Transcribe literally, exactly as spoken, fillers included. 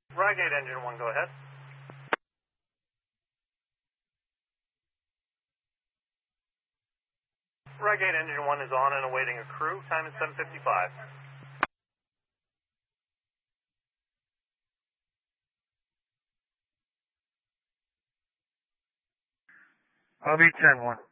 Rygate engine one, go ahead. Rygate engine one is on and awaiting a crew. Time is seven fifty-five. I'll be ten one.